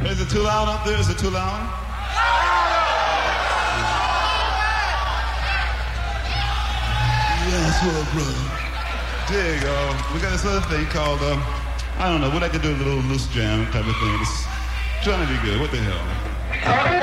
Is it too loud up there? Is it too loud? Yes, well, brother. There you go. We got this other thing called, I don't know, what I could do, a little loose jam type of thing. It's trying to be good. What the hell?